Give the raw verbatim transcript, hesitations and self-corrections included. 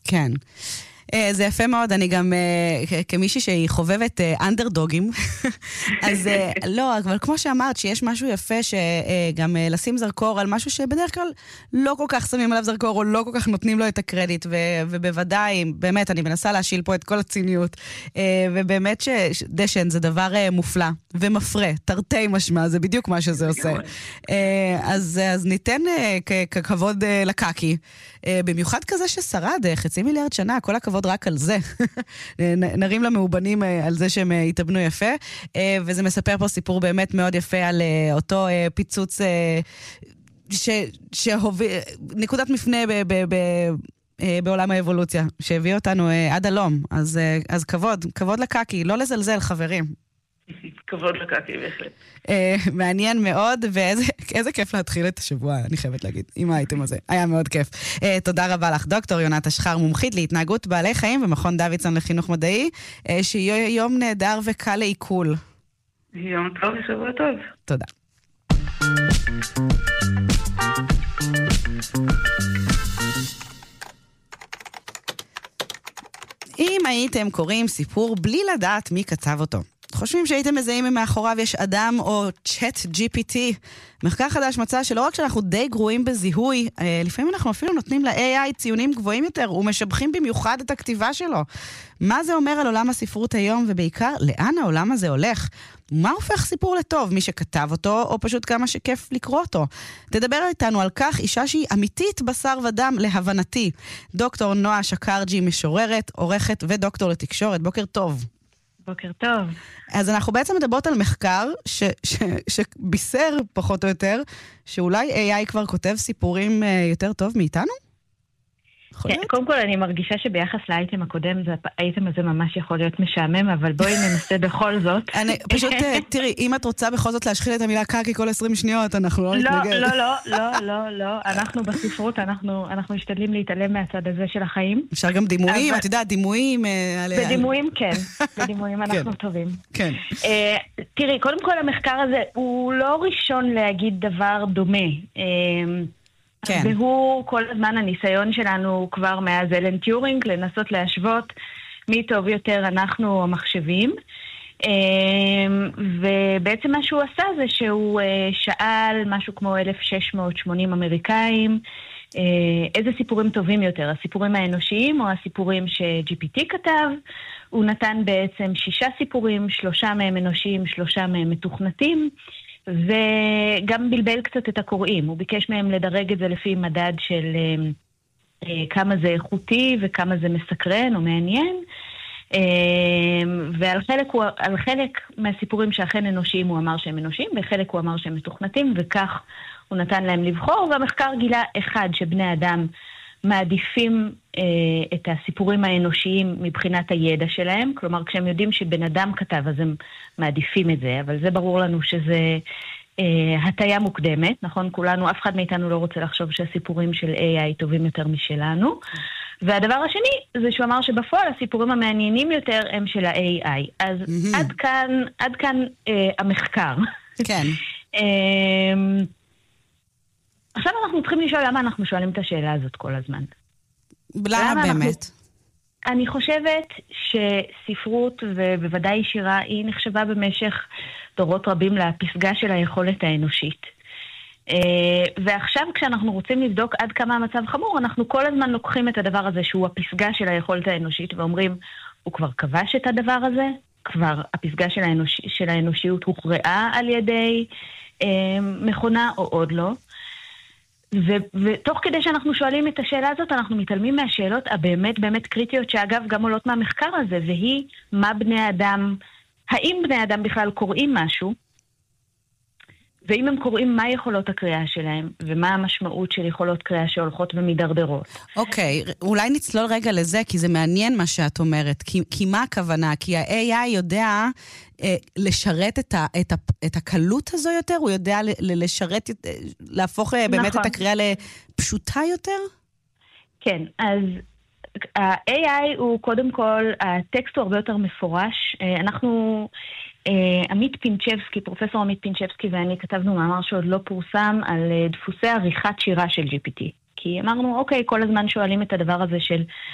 כן. זה יפה מאוד, אני גם כמישהי שהיא חובבת אנדרדוגים, אז לא, אבל כמו שאמרת שיש משהו יפה שגם לשים זרקור על משהו שבדרך כלל לא כל כך שמים עליו זרקור או לא כל כך נותנים לו את הקרדיט, ובוודאי, באמת, אני מנסה להשיל פה את כל הציניות, ובאמת שדשן זה דבר מופלא ומפרה, תרתי משמע, זה בדיוק מה שזה עושה. אז ניתן ככבוד לקקי, במיוחד כזה ששרד חצי מיליארד שנה, כל הכבוד רק על זה. נרים למאובנים על זה שהם התאבנו יפה, וזה מספר פה סיפור באמת מאוד יפה על אותו פיצוץ שהוביל, נקודת מפנה בעולם האבולוציה, שהביא אותנו עד הלום. אז, אז כבוד, כבוד לקקי, לא לזלזל, חברים. כבוד לקקי, בהחלט. מעניין מאוד, ואיזה כיף להתחיל את השבוע, אני חייבת להגיד, עם האייטם הזה. היה מאוד כיף. תודה רבה לך, דוקטור יונת אשחר, מומחית להתנהגות בעלי חיים ומכון דוידסון לחינוך מדעי, שיהיה יום נהדר וקל לעיכול. יום טוב ושבוע טוב. תודה. אם הייתם קוראים סיפור בלי לדעת מי כתב אותו, חושבים שהייתם מזהים מאחוריו יש אדם או צ'אט ג'י פי טי? מחקר חדש מצא שלא רק שאנחנו די גרועים בזיהוי, לפעמים אנחנו אפילו נותנים ל-איי איי ציונים גבוהים יותר ומשבחים במיוחד את הכתיבה שלו. מה זה אומר על עולם הספרות היום, ובעיקר לאן העולם הזה הולך? מה הופך סיפור לטוב? מי שכתב אותו או פשוט כמה שכיף לקרוא אותו? תדבר איתנו על כך אישה שהיא אמיתית בשר ודם להבנתי. דוקטור נועה שקרג'י, משוררת, עורכת ודוקטור לתקשורת. בוקר טוב. בוקר טוב. אז אנחנו בעצם מדברות על מחקר ש, ש, שבישר פחות או יותר, שאולי איי איי כבר כותב סיפורים יותר טוב מאיתנו? כן, קודם כל אני מרגישה שביחס לאייטם הקודם, האייטם הזה ממש יכול להיות משעמם, אבל בואי ננסה בכל זאת. אני, פשוט, תראי, אם את רוצה בכל זאת להשחיל את המילה קקי כל עשרים שניות, אנחנו לא נתנגד. לא, לא, לא, לא, לא. אנחנו בספרות, אנחנו, אנחנו משתדלים להתעלם מהצד הזה של החיים. אפשר גם דימויים, את יודעת, דימויים... בדימויים כן, בדימויים אנחנו טובים. כן. תראי, קודם כל המחקר הזה הוא לא ראשון להגיד דבר דומה. כן. והוא כל הזמן הניסיון שלנו כבר מאז אלן טיורינג לנסות להשוות מי טוב יותר אנחנו המחשבים, ובעצם מה שהוא עשה זה שהוא שאל משהו כמו אלף שש מאות ושמונים אמריקאים איזה סיפורים טובים יותר, הסיפורים האנושיים או הסיפורים ש-ג'י פי טי כתב. הוא נתן בעצם שישה סיפורים, שלושה מהם אנושיים, שלושה מהם מתוכנתים, וגם בלבל קצת את הקוראים. הוא ביקש מהם לדרג את זה לפי מדד של אה, כמה זה איכותי וכמה זה מסקרן או מעניין. אה, ועל חלק, הוא, על חלק מהסיפורים שאכן אנושיים הוא אמר שהם אנושיים, וחלק הוא אמר שהם מתוכנתים, וכך הוא נתן להם לבחור, והמחקר גילה אחד שבני אדם מעדיפים אה, את הסיפורים האנושיים מבחינת הידע שלהם, כלומר כשהם יודעים שבן אדם כתב אז הם מעדיפים את זה, אבל זה ברור לנו שזה אה, הטיה מוקדמת, נכון? כולנו, אף אחד מאיתנו לא רוצה לחשוב שהסיפורים של איי איי טובים יותר משלנו, והדבר השני זה שהוא אמר שבפועל הסיפורים המעניינים יותר הם של ה-איי איי, אז mm-hmm. עד כאן, עד כאן אה, המחקר. כן. אה, עכשיו אנחנו צריכים לשאול למה אנחנו שואלים את השאלה הזאת כל הזמן. למה באמת? אנחנו... אני חושבת שספרות ובוודאי שירה היא נחשבה במשך דורות רבים לפסגה של היכולת האנושית. ועכשיו כשאנחנו רוצים לבדוק עד כמה המצב חמור, אנחנו כל הזמן לוקחים את הדבר הזה שהוא הפסגה של היכולת האנושית ואומרים, הוא כבר כבש את הדבר הזה? כבר הפסגה של, האנוש... של האנושיות הוכרעה על ידי מכונה או עוד לא? ו- ותוך כדי שאנחנו שואלים את השאלה הזאת, אנחנו מתעלמים מהשאלות הבאמת באמת קריטיות, שאגב גם עולות מהמחקר הזה, והיא מה בני אדם, האם בני אדם בכלל קוראים משהו, ואם הם קוראים מה יכולות הקריאה שלהם, ומה המשמעות של יכולות קריאה שהולכות ומדרדרות. אוקיי, okay, אולי נצלול רגע לזה, כי זה מעניין מה שאת אומרת, כי, כי מה הכוונה? כי ה-איי איי יודע אה, לשרת את, ה, את, ה, את הקלות הזו יותר, הוא יודע ל, ל, לשרת, להפוך אה, באמת נכון. את הקריאה לפשוטה יותר? כן, אז ה-איי איי הוא קודם כל, הטקסט הוא הרבה יותר מפורש, אנחנו... עמית פינצ'בסקי, פרופסור עמית פינצ'בסקי ואני כתבנו מאמר שעוד לא פורסם על דפוסי עריכת שירה של ג'י פי טי. כי אמרנו, אוקיי, כל הזמן שואלים את הדבר הזה של